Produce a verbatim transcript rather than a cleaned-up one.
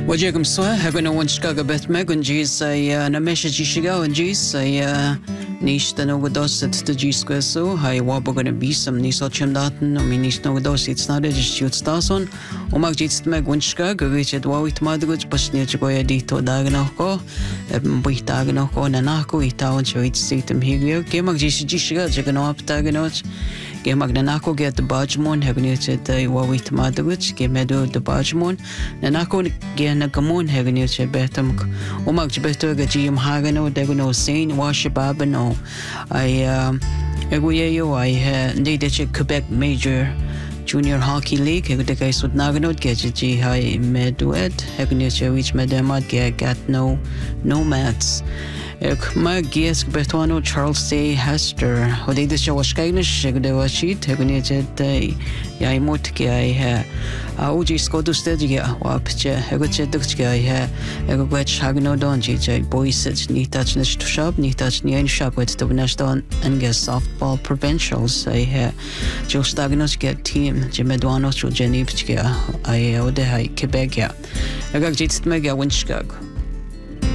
وجهكم صح هكذا ونشكاغ بيت ماغنجيس اي نمشي جيشيغا ونجيس اي نيش تنو دوست تجيس كسو هاي وابغنا بيسم نيسو تشمداتن ومن نيش نو دوست يتسنادة جيشيوت ستاسون وماغ جيتست ماغ ونشكاغ غيتشد واويت مادغوج بشنير جويا ديتو داغنوكو بوي داغنوكو ناناكو يتاون شويت سيتم هيغيو كيماغ جيشي جيشيغا جيغنو ابتاغنوش Game Magnanako get the Bajmon, Hagnuted the Wawit Madwich, Game Meadow the Bajmon, Nanako get Nagamon, Hagnuted Betum, Umag Better, Jim Hagano, Degano Saint, Washababano. I, um, Eguayo, I had needed Quebec Major Junior Hockey League, the guys with Nagano, get G High Meduet, Hagnuted, which Madamad get no nomads. ما جيس بتوانو تشارلز دي هاستر ودي دشة وشكاينش شكده وشيت هكني جد ياي موت كي ها أو جي سكوتو ستيجي وابتش هكذا جدك كي ها هكذا شاغنو دون جي جي بويسج نيتاج نش تشاب نيتاج نيان شاب ويت تبناش دون انجز softball provincials أي ها جو ستاغنوش كي تيم جمدوانو شو جنيب كي أي وده هاي كيبيك يا هكذا جيت تمجا ونشكاغ